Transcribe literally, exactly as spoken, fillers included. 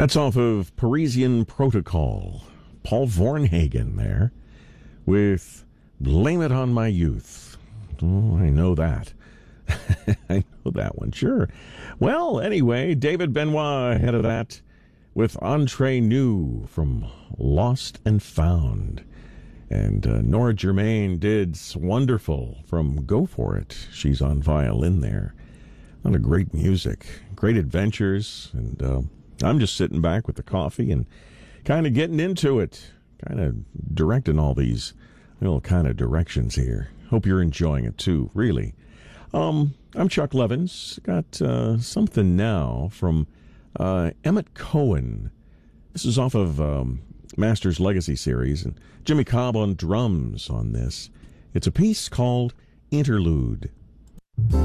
That's off of Parisian Protocol. Paul Vornhagen there with Blame It on My Youth. Oh, I know that. I know that one, sure. Well, anyway, David Benoit ahead of that with Entre Nous from Lost and Found. And uh, Nora Germain did Wonderful from Go For It. She's on violin there. A lot of great music, great adventures, and uh, I'm just sitting back with the coffee and kind of getting into it, kind of directing all these little kind of directions here. Hope you're enjoying it too, really. Um, I'm Chuck Levins. Got uh, something now from uh, Emmett Cohen. This is off of um, Masters Legacy series, and Jimmy Cobb on drums on this. It's a piece called Interlude.